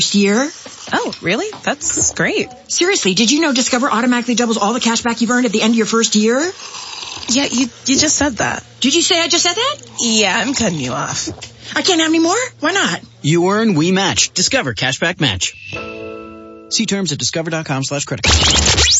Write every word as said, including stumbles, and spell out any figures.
year. Oh, really? That's great. Seriously, did you know Discover automatically doubles all the cash back you've earned at the end of your first year? Yeah, you you just said that. Did you say I just said that? Yeah, I'm cutting you off. I can't have any more? Why not? You earn, we match. Discover Cashback Match. See terms at discover.com slash credit card.